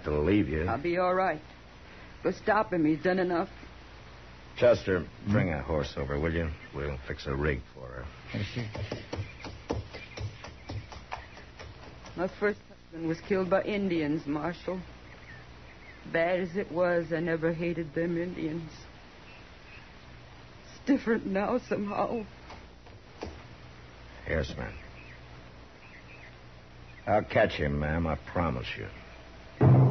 like to leave you. I'll be all right. But stop him. He's done enough. Chester, bring a horse over, will you? We'll fix a rig for her. My first husband was killed by Indians, Marshal. Bad as it was, I never hated them Indians. It's different now, somehow. Yes, ma'am. I'll catch him, ma'am, I promise you.